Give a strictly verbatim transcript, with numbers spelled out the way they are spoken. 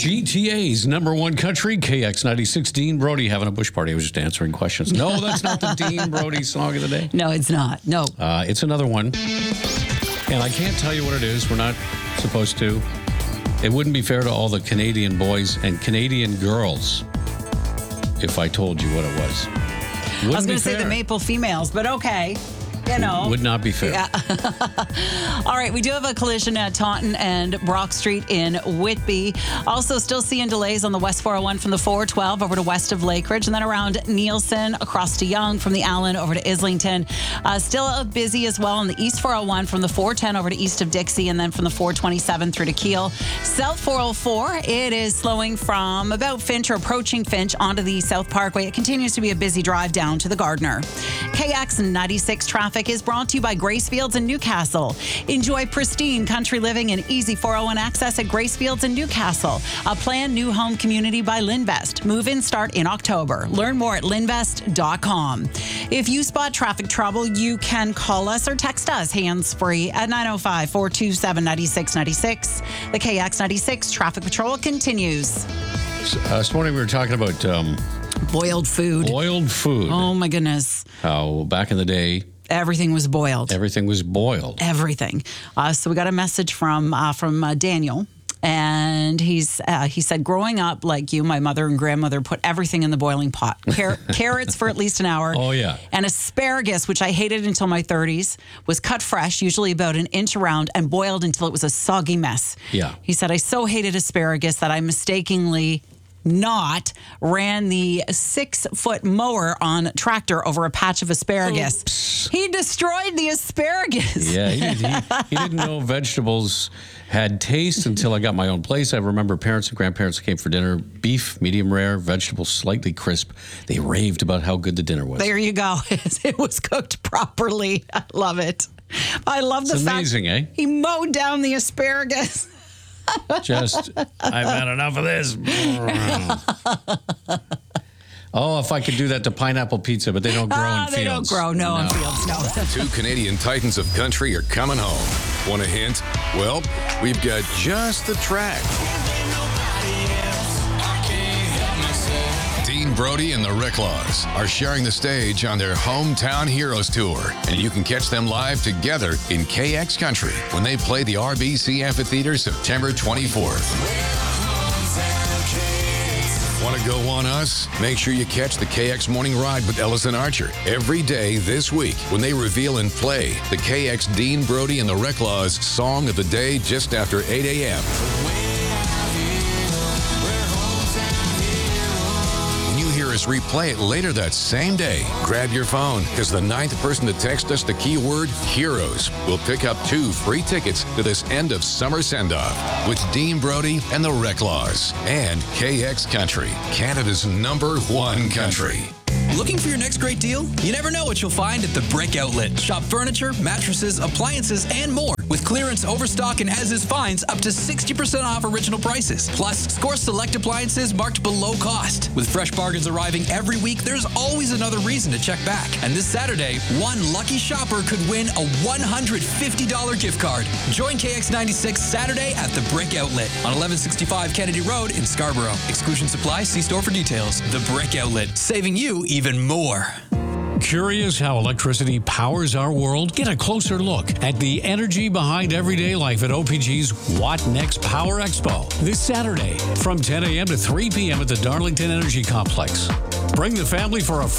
G T A's number one country, K X ninety-six. Dean Brody having a bush party. I was just answering questions. No, that's not the Dean Brody song of the day. No, it's not. No. Uh, it's another one. And I can't tell you what it is. We're not supposed to. It wouldn't be fair to all the Canadian boys and Canadian girls if I told you what it was. Wouldn't I was going to say fair. the maple females, but okay. You know. Would not be fair. Yeah. All right, we do have a collision at Taunton and Brock Street in Whitby. Also, still seeing delays on the West four oh one from the four twelve over to west of Lakeridge, and then around Nielsen across to Young from the Allen over to Islington. Uh, still busy as well on the East four oh one from the four ten over to east of Dixie, and then from the four twenty-seven through to Kiel. South four oh four, it is slowing from about Finch or approaching Finch onto the South Parkway. It continues to be a busy drive down to the Gardner. K X ninety-six traffic is brought to you by Gracefields in Newcastle. Enjoy pristine country living and easy four oh one access at Gracefields in Newcastle. A planned new home community by Linvest. Move-in start in October. Learn more at linvest dot com. If you spot traffic trouble, you can call us or text us hands-free at nine oh five, four two seven, nine six nine six. The K X ninety-six Traffic Patrol continues. Uh, this morning we were talking about um, Boiled food. boiled food. Oh, my goodness. How back in the day, Everything was boiled. everything was boiled. Everything. Uh, so we got a message from uh, from uh, Daniel, and he's uh, he said, growing up like you, my mother and grandmother put everything in the boiling pot. Car- carrots for at least an hour. Oh, yeah. And asparagus, which I hated until my thirties, was cut fresh, usually about an inch around, and boiled until it was a soggy mess. Yeah. He said, I so hated asparagus that I mistakenly not ran the six-foot mower on tractor over a patch of asparagus. Oops. He destroyed the asparagus. Yeah, he, did, he, he didn't know vegetables had taste until I got my own place. I remember parents and grandparents came for dinner. Beef, medium rare, vegetables slightly crisp. They raved about how good the dinner was. There you go. It was cooked properly. I love it. I love the It's fact amazing, eh? he mowed down the asparagus. Just, I've had enough of this. Oh, if I could do that to pineapple pizza, but they don't grow Ah, in they fields. don't grow, no, in fields, no. Two Canadian titans of country are coming home. Want a hint? Well, we've got just the track. Dean Brody and the Reclaws are sharing the stage on their Hometown Heroes Tour, and you can catch them live together in K X Country when they play the R B C Amphitheater September twenty-fourth. Want to go on us? Make sure you catch the K X Morning Ride with Ellis and Archer every day this week when they reveal and play the K X Dean Brody and the Reclaws Song of the Day just after eight a.m. When you hear us replay it later that same day, grab your phone because the ninth person to text us the keyword HEROES will pick up two free tickets to this end of summer send-off with Dean Brody and the Reclaws and K X Country, Canada's number one country. Looking for your next great deal? You never know what you'll find at the Brick Outlet. Shop furniture, mattresses, appliances, and more with clearance, overstock, and as-is finds up to sixty percent off original prices. Plus, score select appliances marked below cost. With fresh bargains arriving every week, there's always another reason to check back. And this Saturday, one lucky shopper could win a one hundred fifty dollars gift card. Join K X ninety-six Saturday at the Brick Outlet on eleven sixty-five Kennedy Road in Scarborough. Exclusion supply. See store for details. The Brick Outlet, saving you even more. Curious how electricity powers our world? Get a closer look at the energy behind everyday life at O P G's What Next Power Expo this Saturday from ten a.m. to three p.m. at the Darlington Energy Complex. Bring the family for a